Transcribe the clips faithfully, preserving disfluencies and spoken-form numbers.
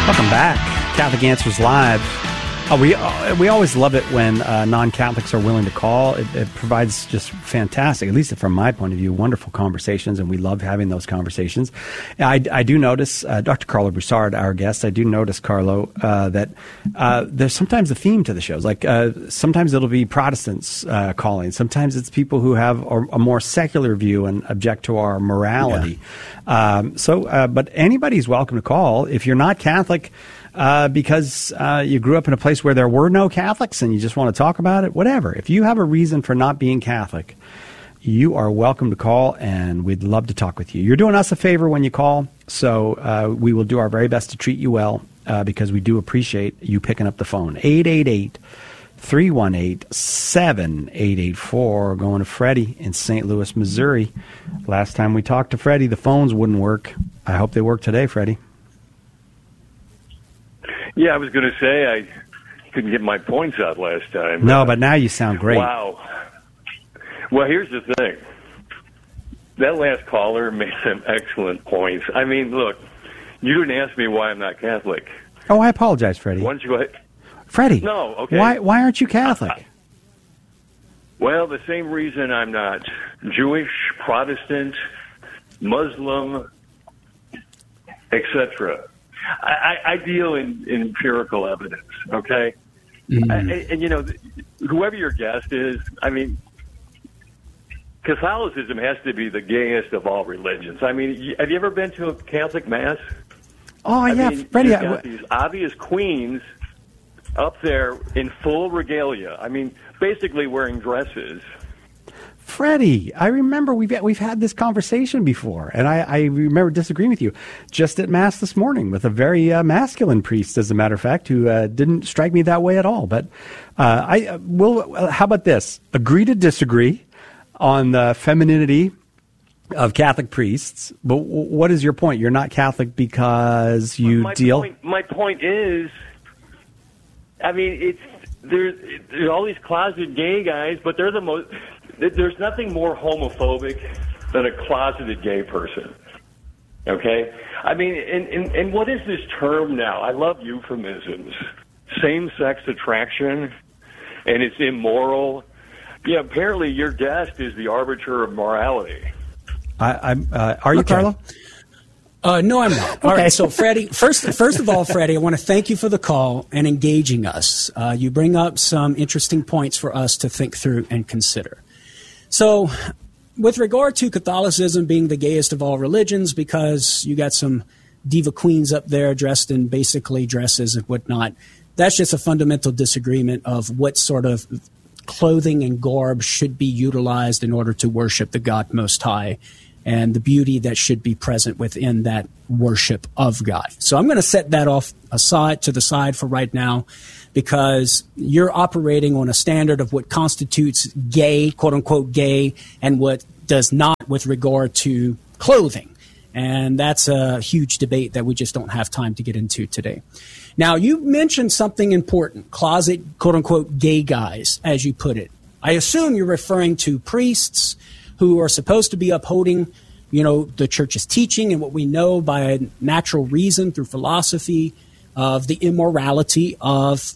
Welcome back. Catholic Answers Live. Uh, we uh, we always love it when uh, non-Catholics are willing to call. It, it provides just fantastic, at least from my point of view, wonderful conversations, and we love having those conversations. I, I do notice, uh, Doctor Carlo Broussard, our guest, I do notice, Carlo, uh, that uh, there's sometimes a theme to the shows. Like uh, sometimes it'll be Protestants uh, calling. Sometimes it's people who have a, a more secular view and object to our morality. Yeah. Um, so, uh, but anybody's welcome to call. If you're not Catholic, Uh, because uh, you grew up in a place where there were no Catholics and you just want to talk about it, whatever. If you have a reason for not being Catholic, you are welcome to call, and we'd love to talk with you. You're doing us a favor when you call, so uh, we will do our very best to treat you well uh, because we do appreciate you picking up the phone. eight eight eight, three one eight, seven eight eight four. Going to Freddie in Saint Louis, Missouri. Last time we talked to Freddie, the phones wouldn't work. I hope they work today, Freddie. Yeah, I was going to say I couldn't get my points out last time. No, but now you sound great. Wow. Well, here's the thing. That last caller made some excellent points. I mean, look, you didn't ask me why I'm not Catholic. Oh, I apologize, Freddie. Why don't you go ahead? Freddie. No, okay. Why, why aren't you Catholic? Uh, well, the same reason I'm not Jewish, Protestant, Muslim, et cetera. I, I deal in, in empirical evidence, okay? Mm-hmm. I, and, and, you know, whoever your guest is, I mean, Catholicism has to be the gayest of all religions. I mean, have you ever been to a Catholic Mass? Oh, I yeah, mean, Freddie. You've got these obvious queens up there in full regalia. I mean, basically wearing dresses. Freddie, I remember we've we've had this conversation before, and I, I remember disagreeing with you just at Mass this morning with a very uh, masculine priest, as a matter of fact, who uh, didn't strike me that way at all. But uh, I uh, will. Uh, how about this? Agree to disagree on the femininity of Catholic priests. But w- what is your point? You're not Catholic because you my deal. Point, my point is, I mean, it's there's, there's all these closeted gay guys, but they're the most. There's nothing more homophobic than a closeted gay person, okay? I mean, and, and, and what is this term now? I love euphemisms. Same-sex attraction, and it's immoral. Yeah, apparently your guest is the arbiter of morality. I, I'm. Uh, are you, okay. Carlo? Uh, no, I'm not. Okay. All right, so Freddie, first, first of all, Freddie, I want to thank you for the call and engaging us. Uh, you bring up some interesting points for us to think through and consider. So, with regard to Catholicism being the gayest of all religions, because you got some diva queens up there dressed in basically dresses and whatnot, that's just a fundamental disagreement of what sort of clothing and garb should be utilized in order to worship the God Most High and the beauty that should be present within that worship of God. So I'm going to set that off aside to the side for right now, because you're operating on a standard of what constitutes gay, quote unquote gay, and what does not with regard to clothing. And that's a huge debate that we just don't have time to get into today. Now, you mentioned something important, closet, quote unquote gay guys, as you put it. I assume you're referring to priests who are supposed to be upholding, you know, the church's teaching and what we know by natural reason through philosophy of the immorality of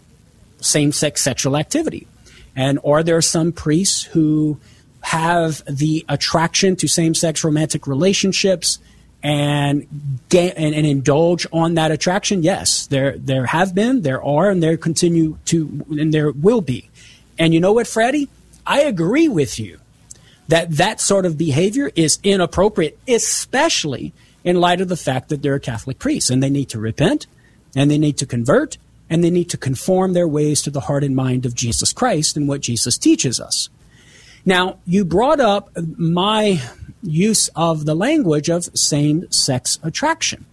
same-sex sexual activity. And are there some priests who have the attraction to same-sex romantic relationships and, get, and and indulge on that attraction? Yes, there there have been, there are, and there continue to, and there will be. And you know what, Freddie? I agree with you that that sort of behavior is inappropriate, especially in light of the fact that they're Catholic priests, and they need to repent, and they need to convert, and they need to conform their ways to the heart and mind of Jesus Christ and what Jesus teaches us. Now, you brought up my use of the language of same-sex attraction.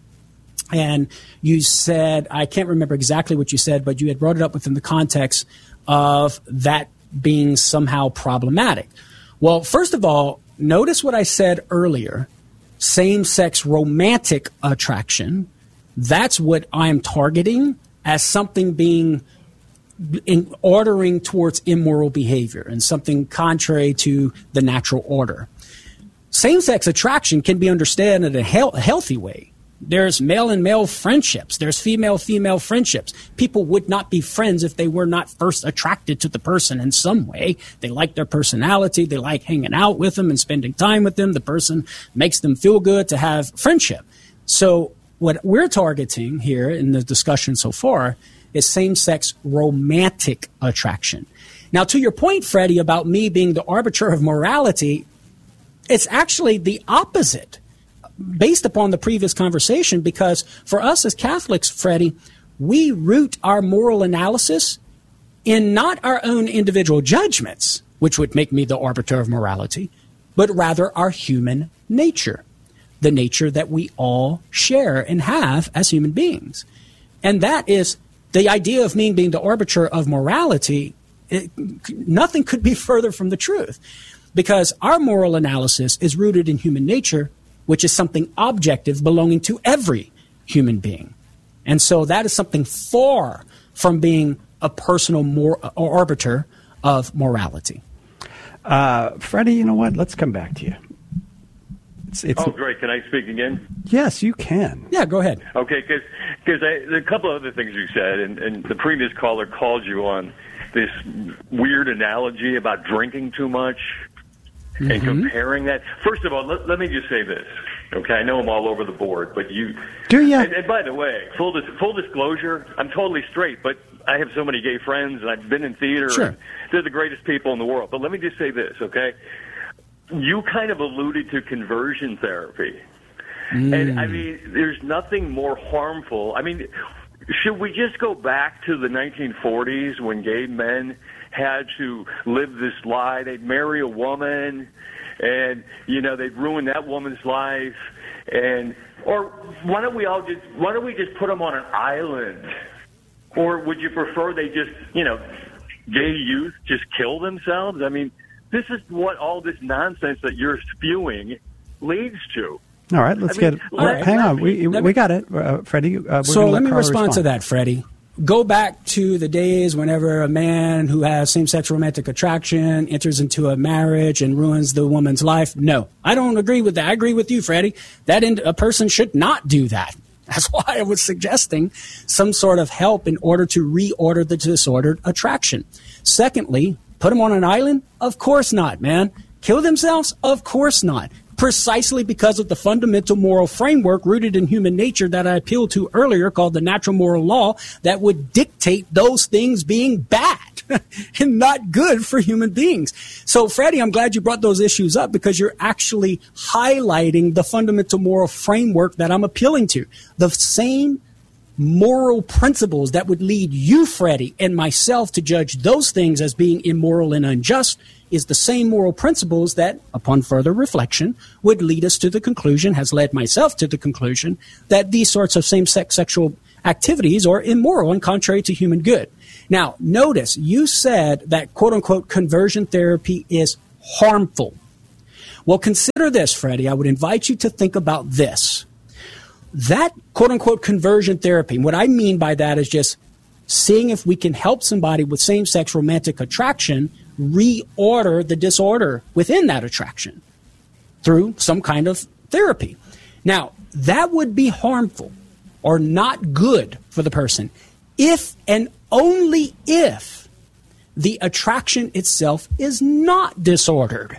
And you said, I can't remember exactly what you said, but you had brought it up within the context of that being somehow problematic. Well, first of all, notice what I said earlier, same-sex romantic attraction. That's what I'm targeting as something being in ordering towards immoral behavior and something contrary to the natural order. Same-sex attraction can be understood in a, he- a healthy way, There's male and male friendships. There's female female friendships. People would not be friends if they were not first attracted to the person in some way. They like their personality. They like hanging out with them and spending time with them. The person makes them feel good to have friendship. So what we're targeting here in the discussion so far is same-sex romantic attraction. Now, to your point, Freddie, about me being the arbiter of morality, it's actually the opposite based upon the previous conversation, because for us as Catholics, Freddie, we root our moral analysis in not our own individual judgments, which would make me the arbiter of morality, but rather our human nature, the nature that we all share and have as human beings. And that is the idea of me being the arbiter of morality. It, nothing could be further from the truth, because our moral analysis is rooted in human nature, which is something objective belonging to every human being. And so that is something far from being a personal mor- or arbiter of morality. Uh, Freddie, you know what? Let's come back to you. It's, it's, oh, great. Can I speak again? Yes, you can. Yeah, go ahead. Okay, because there are a couple of other things you said, and, and the previous caller called you on this weird analogy about drinking too much. Mm-hmm. And comparing that. First of all, let, let me just say this. Okay, I know I'm all over the board, but you do you? And, and by the way, full dis, full disclosure, I'm totally straight, but I have so many gay friends, and I've been in theater. Sure. And they're the greatest people in the world. But let me just say this, okay? You kind of alluded to conversion therapy, mm. and I mean, there's nothing more harmful. I mean, should we just go back to the nineteen forties when gay men had to live this lie? They'd marry a woman, and, you know, they'd ruin that woman's life. And or why don't we all just why don't we just put them on an island? Or would you prefer they just, you know, gay youth just kill themselves? I mean, this is what all this nonsense that you're spewing leads to. All right, let's I mean, get. Let, hang let on, me, we we got it, uh, Freddie. Uh, so let, let me respond, respond to that, Freddie. Go back to the days whenever a man who has same-sex romantic attraction enters into a marriage and ruins the woman's life. No, I don't agree with that. I agree with you, Freddie. That in, a person should not do that. That's why I was suggesting some sort of help in order to reorder the disordered attraction. Secondly, put them on an island? Of course not, man. Kill themselves? Of course not. Precisely because of the fundamental moral framework rooted in human nature that I appealed to earlier, called the natural moral law, that would dictate those things being bad and not good for human beings. So, Freddie, I'm glad you brought those issues up, because you're actually highlighting the fundamental moral framework that I'm appealing to. The same moral principles that would lead you, Freddie, and myself to judge those things as being immoral and unjust is the same moral principles that, upon further reflection, would lead us to the conclusion, has led myself to the conclusion, that these sorts of same-sex sexual activities are immoral and contrary to human good. Now, notice, you said that, quote-unquote, conversion therapy is harmful. Well, consider this, Freddie. I would invite you to think about this. That, quote-unquote, conversion therapy, what I mean by that is just seeing if we can help somebody with same-sex romantic attraction reorder the disorder within that attraction through some kind of therapy. Now, that would be harmful or not good for the person if and only if the attraction itself is not disordered.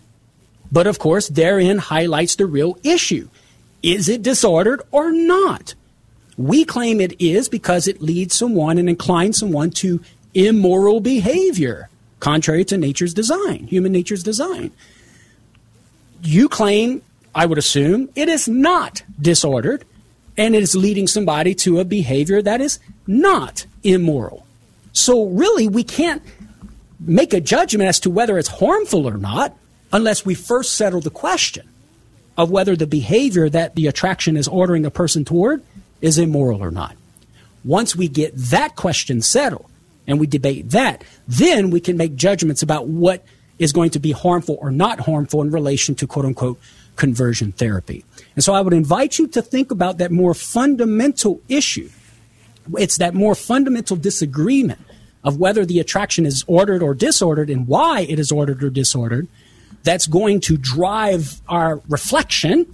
But, of course, therein highlights the real issue. Is it disordered or not? We claim it is because it leads someone and inclines someone to immoral behavior, contrary to nature's design, human nature's design. You claim, I would assume, it is not disordered, and it is leading somebody to a behavior that is not immoral. So really, we can't make a judgment as to whether it's harmful or not unless we first settle the question of whether the behavior that the attraction is ordering a person toward is immoral or not. Once we get that question settled and we debate that, then we can make judgments about what is going to be harmful or not harmful in relation to, quote-unquote, conversion therapy. And so I would invite you to think about that more fundamental issue. It's that more fundamental disagreement of whether the attraction is ordered or disordered and why it is ordered or disordered that's going to drive our reflection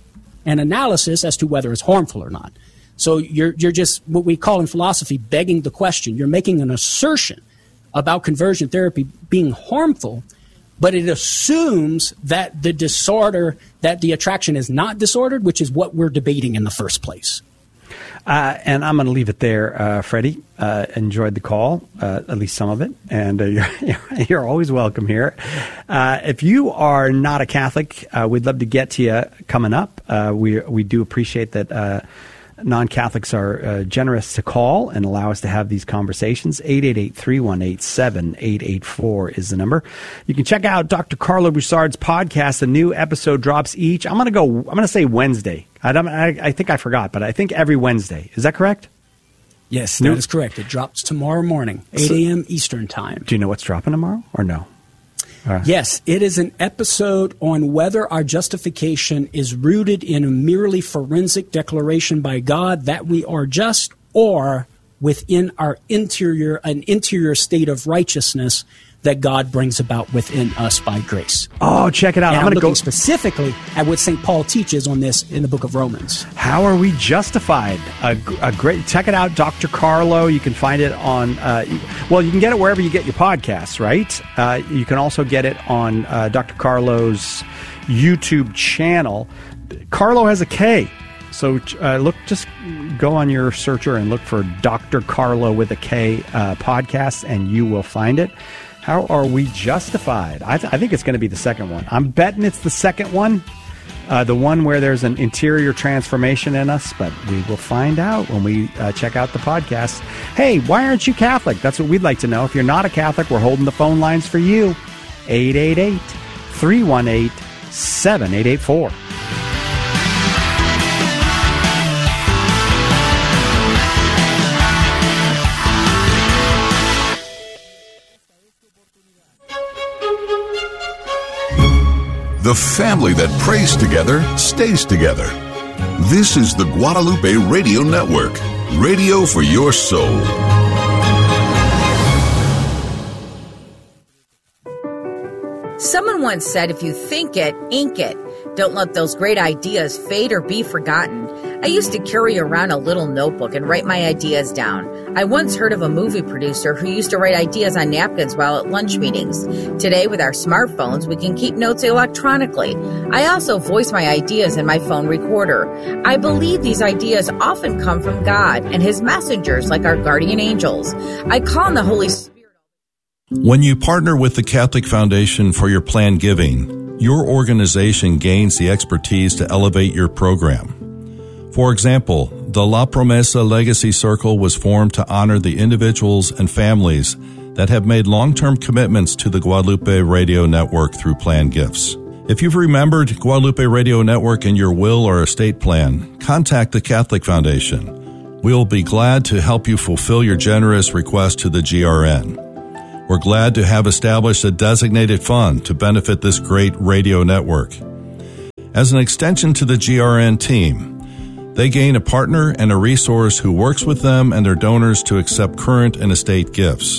and analysis as to whether it's harmful or not. So you're you're just what we call in philosophy begging the question. You're making an assertion about conversion therapy being harmful, but it assumes that the disorder, that the attraction is not disordered, which is what we're debating in the first place. Uh, and I'm going to leave it there, uh, Freddie. Uh, enjoyed the call, uh, at least some of it, and uh, you're, you're always welcome here. Uh, if you are not a Catholic, uh, we'd love to get to you coming up. Uh, we we do appreciate that uh, non-Catholics are uh, generous to call and allow us to have these conversations. eight eight eight, three one eight, seven eight eight four is the number. You can check out Doctor Carlo Broussard's podcast. A new episode drops each. I'm going to go, I'm going to say Wednesday. I, don't, I, I think I forgot, but I think every Wednesday. Is that correct? Yes, that new? is correct. It drops tomorrow morning, eight a.m. Eastern Time. Do you know what's dropping tomorrow or no? Uh, yes, it is an episode on whether our justification is rooted in a merely forensic declaration by God that we are just, or within our interior, an interior state of righteousness that God brings about within us by grace. Oh, check it out. And I'm, I'm going to go specifically at what Saint Paul teaches on this in the book of Romans. How are we justified? A, a great, check it out, Doctor Carlo. You can find it on, uh, well, you can get it wherever you get your podcasts, right? Uh, you can also get it on uh, Doctor Carlo's YouTube channel. Carlo has a K. So uh, look, just go on your searcher and look for Doctor Carlo with a K uh, podcast, and you will find it. How are we justified? I, th- I think it's going to be the second one. I'm betting it's the second one, uh, the one where there's an interior transformation in us, but we will find out when we uh, check out the podcast. Hey, why aren't you Catholic? That's what we'd like to know. If you're not a Catholic, we're holding the phone lines for you. eight eight eight, three one eight, seven eight eight four. The family that prays together stays together. This is the Guadalupe Radio Network, radio for your soul. Someone once said, if you think it, ink it. Don't let those great ideas fade or be forgotten. I used to carry around a little notebook and write my ideas down. I once heard of a movie producer who used to write ideas on napkins while at lunch meetings. Today, with our smartphones, we can keep notes electronically. I also voice my ideas in my phone recorder. I believe these ideas often come from God and His messengers like our guardian angels. I call on the Holy Spirit. When you partner with the Catholic Foundation for your planned giving, your organization gains the expertise to elevate your program. For example, the La Promesa Legacy Circle was formed to honor the individuals and families that have made long-term commitments to the Guadalupe Radio Network through planned gifts. If you've remembered Guadalupe Radio Network in your will or estate plan, contact the Catholic Foundation. We'll be glad to help you fulfill your generous request to the G R N. We're glad to have established a designated fund to benefit this great radio network. As an extension to the G R N team, they gain a partner and a resource who works with them and their donors to accept current and estate gifts.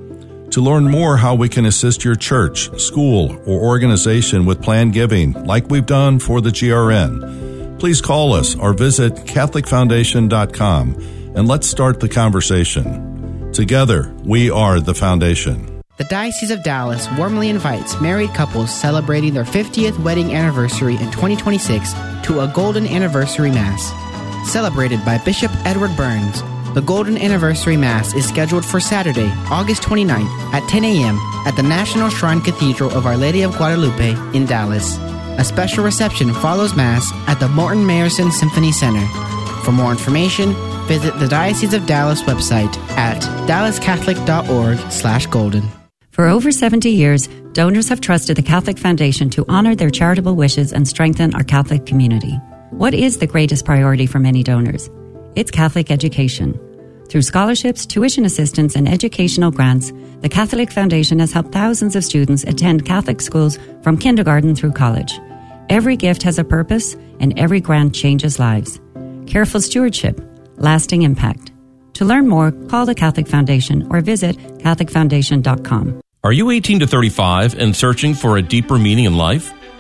To learn more how we can assist your church, school, or organization with planned giving, like we've done for the G R N, please call us or visit catholic foundation dot com and let's start the conversation. Together, we are the Foundation. The Diocese of Dallas warmly invites married couples celebrating their fiftieth wedding anniversary in twenty twenty-six to a Golden Anniversary Mass. Celebrated by Bishop Edward Burns, the Golden Anniversary Mass is scheduled for Saturday, August twenty-ninth at ten a.m. at the National Shrine Cathedral of Our Lady of Guadalupe in Dallas. A special reception follows Mass at the Morton Mayerson Symphony Center. For more information, visit the Diocese of Dallas website at dallas catholic dot org slash golden. For over seventy years, donors have trusted the Catholic Foundation to honor their charitable wishes and strengthen our Catholic community. What is the greatest priority for many donors? It's Catholic education. Through scholarships, tuition assistance, and educational grants, the Catholic Foundation has helped thousands of students attend Catholic schools from kindergarten through college. Every gift has a purpose, and every grant changes lives. Careful stewardship, lasting impact. To learn more, call the Catholic Foundation or visit catholic foundation dot com. Are you eighteen to thirty-five and searching for a deeper meaning in life?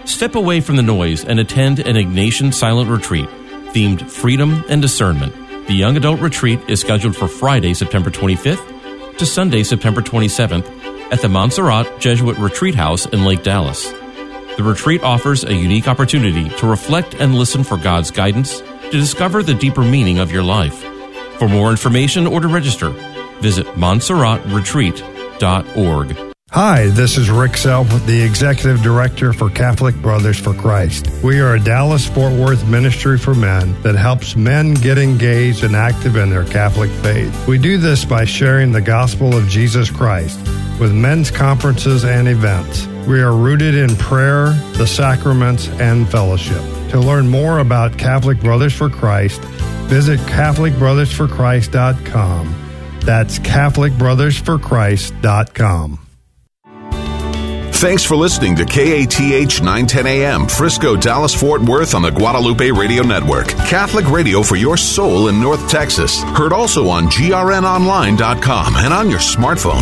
Step away from the noise and attend an Ignatian silent retreat themed Freedom and Discernment. The Young Adult Retreat is scheduled for Friday, September twenty-fifth to Sunday, September twenty-seventh at the Montserrat Jesuit Retreat House in Lake Dallas. The retreat offers a unique opportunity to reflect and listen for God's guidance to discover the deeper meaning of your life. For more information or to register, visit montserrat retreat dot org. Hi, this is Rick Self, the Executive Director for Catholic Brothers for Christ. We are a Dallas-Fort Worth ministry for men that helps men get engaged and active in their Catholic faith. We do this by sharing the gospel of Jesus Christ with men's conferences and events. We are rooted in prayer, the sacraments, and fellowship. To learn more about Catholic Brothers for Christ, visit catholic brothers for christ dot com. That's catholic brothers for christ dot com. Thanks for listening to K A T H nine ten A M, Frisco, Dallas, Fort Worth on the Guadalupe Radio Network. Catholic radio for your soul in North Texas. Heard also on G R N online dot com and on your smartphone.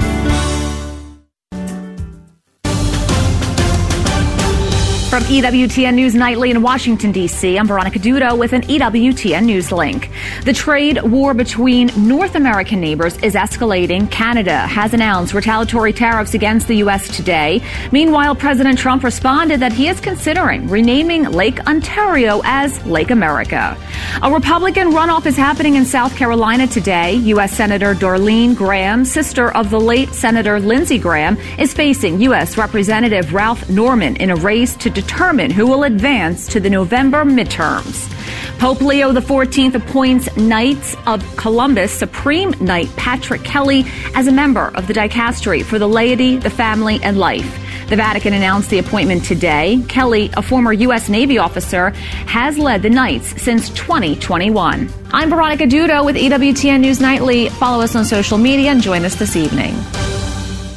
From E W T N News Nightly in Washington, D C, I'm Veronica Dudo with an E W T N News link. The trade war between North American neighbors is escalating. Canada has announced retaliatory tariffs against the U S today. Meanwhile, President Trump responded that he is considering renaming Lake Ontario as Lake America. A Republican runoff is happening in South Carolina today. U S Senator Darlene Graham, sister of the late Senator Lindsey Graham, is facing U S Representative Ralph Norman in a race to determine who will advance to the November midterms. Pope Leo the fourteenth appoints Knights of Columbus Supreme Knight Patrick Kelly as a member of the dicastery for the laity, the family, and life. The Vatican announced the appointment today. Kelly, a former U S Navy officer, has led the Knights since twenty twenty-one. I'm Veronica Dudo with E W T N News Nightly. Follow us on social media and join us this evening.